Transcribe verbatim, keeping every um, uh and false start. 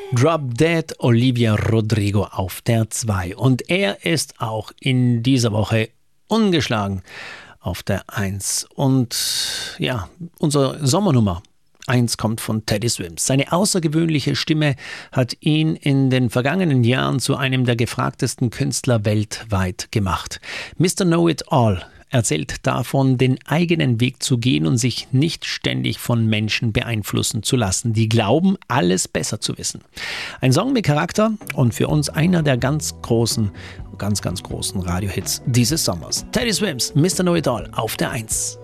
Drop Dead, Olivia Rodrigo auf der zwei. Und er ist auch in dieser Woche ungeschlagen auf der eins. Und ja, unsere Sommernummer eins kommt von Teddy Swims. Seine außergewöhnliche Stimme hat ihn in den vergangenen Jahren zu einem der gefragtesten Künstler weltweit gemacht. Mister Know-It-All erzählt davon, den eigenen Weg zu gehen und sich nicht ständig von Menschen beeinflussen zu lassen, die glauben, alles besser zu wissen. Ein Song mit Charakter und für uns einer der ganz großen, ganz, ganz großen Radiohits dieses Sommers. Teddy Swims, Mister Know-It-All auf der eins.